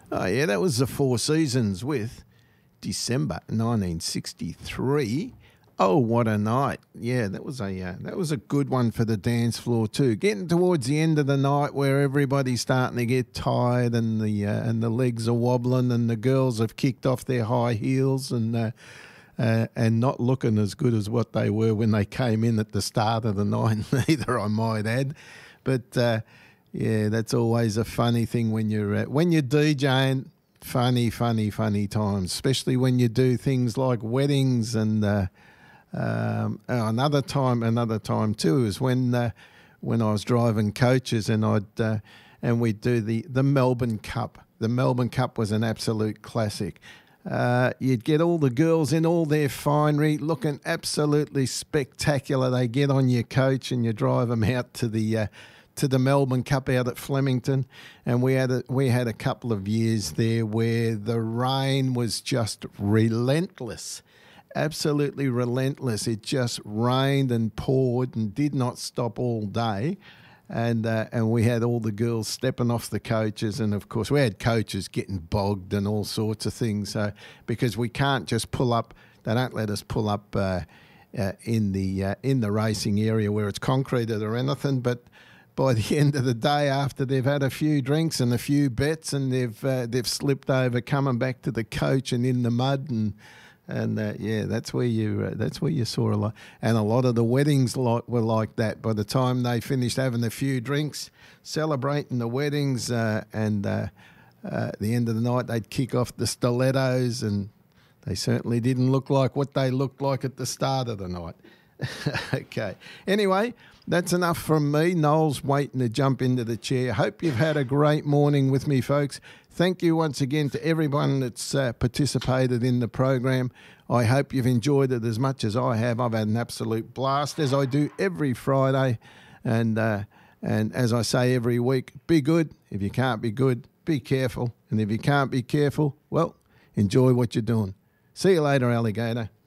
Oh, yeah, that was the Four Seasons with December 1963. Oh, what a night. Yeah, that was a good one for the dance floor too. Getting towards the end of the night where everybody's starting to get tired and the legs are wobbling and the girls have kicked off their high heels and not looking as good as what they were when they came in at the start of the night either, I might add. But yeah, that's always a funny thing when you're DJing. Funny times, especially when you do things like weddings and another time too is when I was driving coaches and we'd do the Melbourne Cup. The Melbourne Cup was an absolute classic. You'd get all the girls in all their finery, looking absolutely spectacular. They get on your coach and you drive them out to the Melbourne Cup out at Flemington, and we had a couple of years there where the rain was just relentless, absolutely relentless. It just rained and poured and did not stop all day, and we had all the girls stepping off the coaches, and of course we had coaches getting bogged and all sorts of things. So because we can't just pull up, they don't let us pull up in the racing area where it's concreted or anything, but by the end of the day, after they've had a few drinks and a few bets, and they've slipped over, coming back to the coach and in the mud, and yeah, that's where you saw a lot, and a lot of the weddings were like that. By the time they finished having a few drinks, celebrating the weddings, and at the end of the night, they'd kick off the stilettos, and they certainly didn't look like what they looked like at the start of the night. Okay. Anyway, that's enough from me. Noel's waiting to jump into the chair. Hope you've had a great morning with me, folks. Thank you once again to everyone that's participated in the program. I hope you've enjoyed it as much as I have. I've had an absolute blast, as I do every Friday. And as I say every week, be good. If you can't be good, be careful. And if you can't be careful, well, enjoy what you're doing. See you later, alligator.